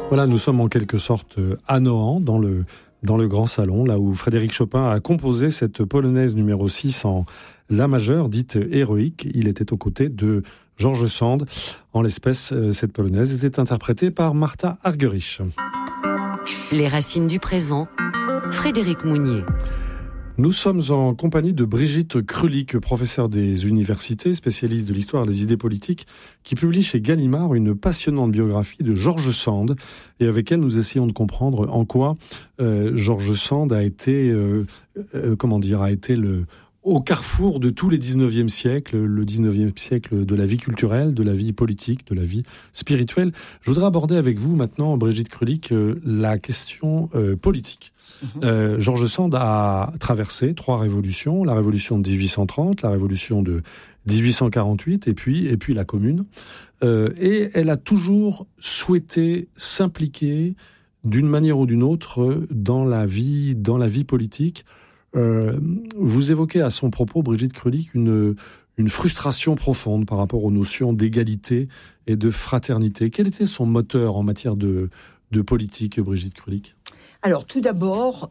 Voilà, nous sommes en quelque sorte à Nohant, dans le grand salon, là où Frédéric Chopin a composé cette polonaise numéro 6 en la majeure, dite héroïque. Il était aux côtés de George Sand. En l'espèce, cette polonaise était interprétée par Martha Argerich. Les racines du présent, Frédéric Mounier. Nous sommes en compagnie de Brigitte Krulik, professeure des universités, spécialiste de l'histoire et des idées politiques, qui publie chez Gallimard une passionnante biographie de George Sand. Et avec elle, nous essayons de comprendre en quoi George Sand a été, au carrefour de tous les 19e siècles, le 19e siècle de la vie culturelle, de la vie politique, de la vie spirituelle. Je voudrais aborder avec vous maintenant, Brigitte Krulik, la question politique. George Sand a traversé 3 révolutions, la révolution de 1830, la révolution de 1848 et puis la Commune. Et elle a toujours souhaité s'impliquer d'une manière ou d'une autre dans la vie politique. Vous évoquez à son propos, Brigitte Krulik, une frustration profonde par rapport aux notions d'égalité et de fraternité. Quel était son moteur en matière de politique, Brigitte Krulik ? Alors, tout d'abord,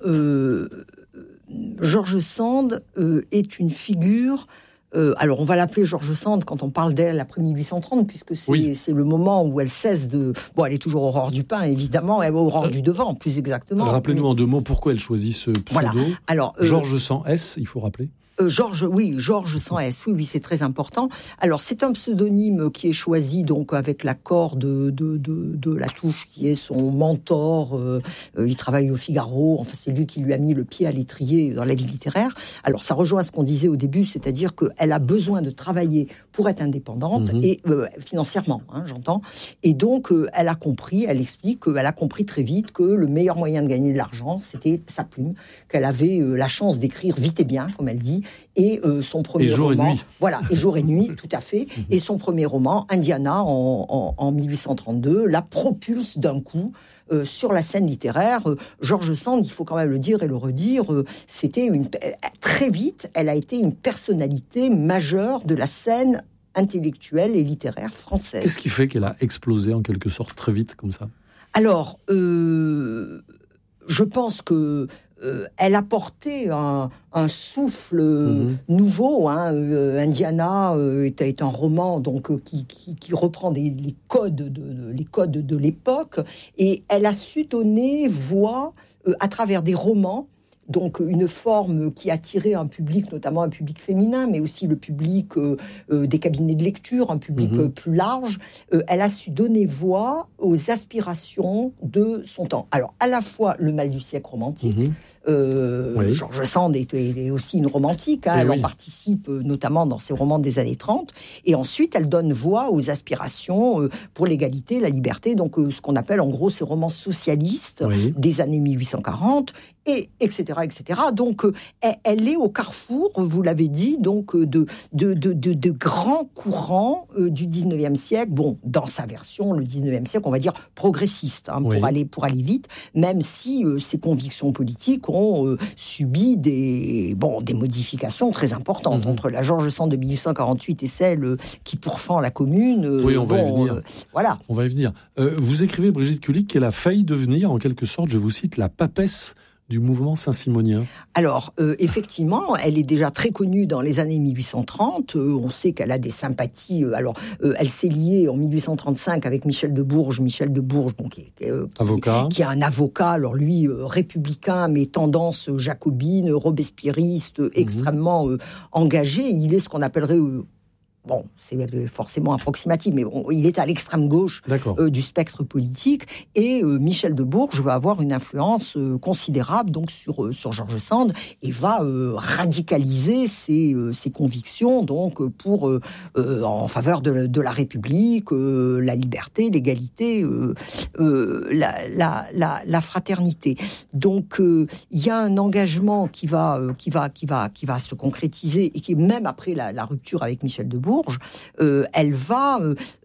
George Sand est une figure... alors, on va l'appeler George Sand quand on parle d'elle après 1830, puisque c'est le moment où elle cesse de... Bon, elle est toujours Aurore du Pin, évidemment, elle est Aurore du Devant, plus exactement. Rappelez-nous en 2 mots pourquoi elle choisit ce pseudo. Voilà. Alors, George sans S, il faut rappeler. George sans S, oui, c'est très important. Alors, c'est un pseudonyme qui est choisi donc avec l'accord de Latouche, qui est son mentor. Il travaille au Figaro. Enfin, c'est lui qui lui a mis le pied à l'étrier dans la vie littéraire. Alors, ça rejoint ce qu'on disait au début, c'est-à-dire qu'elle a besoin de travailler pour être indépendante et financièrement, j'entends. Et donc, elle explique qu'elle a compris très vite que le meilleur moyen de gagner de l'argent, c'était sa plume, qu'elle avait la chance d'écrire vite et bien, comme elle dit. Et son premier roman, et jour et nuit, tout à fait. Et son premier roman, Indiana, en 1832, la propulse d'un coup sur la scène littéraire. George Sand, il faut quand même le dire et le redire, très vite, elle a été une personnalité majeure de la scène intellectuelle et littéraire française. Qu'est-ce qui fait qu'elle a explosé en quelque sorte très vite comme ça ? Alors, je pense que elle apportait un souffle nouveau. Indiana est un roman donc qui reprend les codes de l'époque, et elle a su donner voix à travers des romans. Donc une forme qui attirait un public, notamment un public féminin, mais aussi le public des cabinets de lecture, un public plus large. Elle a su donner voix aux aspirations de son temps. Alors, à la fois le mal du siècle romantique, George Sand est aussi une romantique, elle en participe notamment dans ses romans des années 30, et ensuite elle donne voix aux aspirations pour l'égalité, la liberté, donc ce qu'on appelle en gros ces romans socialistes des années 1840, et etc. Donc, elle est au carrefour, vous l'avez dit, donc de grands courants du 19e siècle. Bon, dans sa version, le 19e siècle, on va dire progressiste, pour aller vite, même si ses convictions politiques ont subi des modifications très importantes entre la George Sand de 1848 et celle qui pourfend la Commune. On va y venir. Voilà. On va y venir. Vous écrivez, Brigitte Krulik, qu'elle a failli devenir, en quelque sorte, je vous cite, la papesse du mouvement saint-simonien. Alors, effectivement, elle est déjà très connue dans les années 1830. On sait qu'elle a des sympathies. Elle s'est liée en 1835 avec Michel de Bourges. Donc, qui est un avocat. Alors lui, républicain, mais tendance jacobine, robespierriste, extrêmement engagé. Il est ce qu'on appellerait... c'est forcément approximatif, mais il est à l'extrême gauche du spectre politique, et Michel de Bourges va avoir une influence considérable donc sur George Sand, et va radicaliser ses convictions donc en faveur de la République, la liberté, l'égalité, la fraternité. Donc il y a un engagement qui va se concrétiser, et qui, même après la rupture avec Michel de Bourges, Bourges, elle va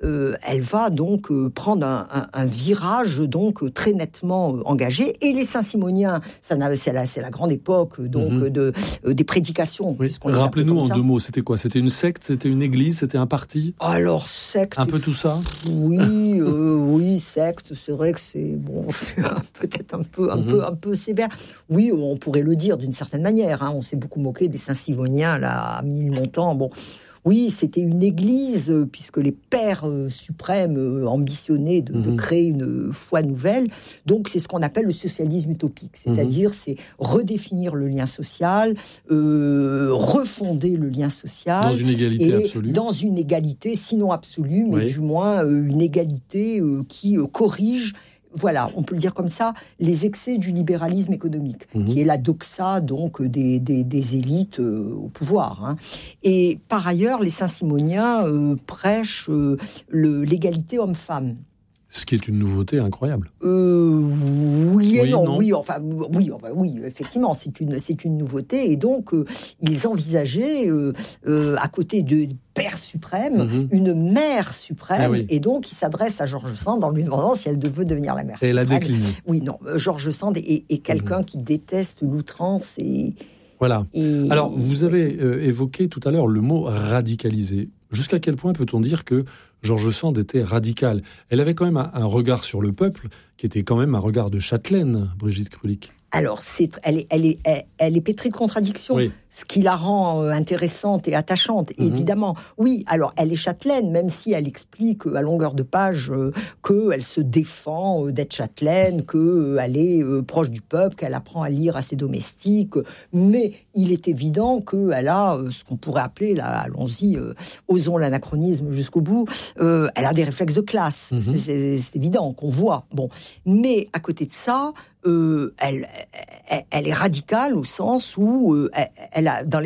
donc prendre un virage donc très nettement engagé. Et les Saint-Simoniens, c'est la grande époque donc des prédications. Oui. Rappelez-nous en 2 mots, c'était quoi? C'était une secte, c'était une église, c'était un parti? Alors secte. Un peu tout ça? Oui, oui, secte. C'est vrai que c'est peut-être un peu sévère. Oui, on pourrait le dire d'une certaine manière. On s'est beaucoup moqué des Saint-Simoniens là à Ménilmontant. Bon. Oui, c'était une église, puisque les pères suprêmes ambitionnaient de créer une foi nouvelle. Donc, c'est ce qu'on appelle le socialisme utopique. C'est-à-dire, c'est redéfinir le lien social, refonder le lien social. Dans une égalité absolue. Dans une égalité, sinon absolue, mais du moins une égalité qui corrige, voilà, on peut le dire comme ça, les excès du libéralisme économique, qui est la doxa donc des élites au pouvoir. Et par ailleurs, les Saint-Simoniens prêchent l'égalité homme-femme. Ce qui est une nouveauté incroyable. Oui et non. Oui, effectivement, c'est une nouveauté. Et donc, ils envisageaient, à côté du Père suprême, une mère suprême. Et donc, ils s'adressent à George Sand en lui demandant si elle veut devenir la mère suprême. Et elle a décliné. Oui, non. George Sand est quelqu'un qui déteste l'outrance et... Voilà. Alors, vous avez évoqué tout à l'heure le mot « radicalisé ». Jusqu'à quel point peut-on dire que George Sand était radicale? Elle avait quand même un regard sur le peuple qui était quand même un regard de châtelaine, Brigitte Krulik. Alors, elle est pétrie de contradictions, ce qui la rend intéressante et attachante, évidemment. Oui, alors, elle est châtelaine, même si elle explique à longueur de page qu'elle se défend d'être châtelaine, qu'elle est proche du peuple, qu'elle apprend à lire à ses domestiques. Mais il est évident qu'elle a ce qu'on pourrait appeler, là, allons-y, osons l'anachronisme jusqu'au bout, elle a des réflexes de classe. C'est évident qu'on voit. Bon. Mais à côté de ça, elle est radicale au sens où elle a, dans les